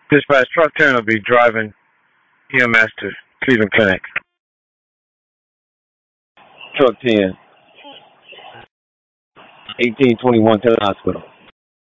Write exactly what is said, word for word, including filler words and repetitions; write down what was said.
Dispatch, truck ten will be driving E M S to Cleveland Clinic. Truck ten, eighteen twenty-one to the hospital.